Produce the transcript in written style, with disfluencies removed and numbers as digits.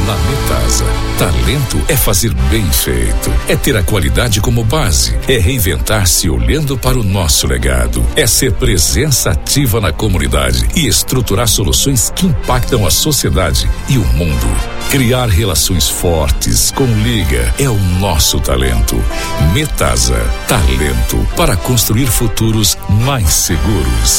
Na Metasa, talento é fazer bem feito, é ter a qualidade como base, é reinventar-se olhando para o nosso legado, é ser presença ativa na comunidade e estruturar soluções que impactam a sociedade e o mundo. Criar relações fortes com Liga é o nosso talento. Metasa, talento para construir futuros mais seguros.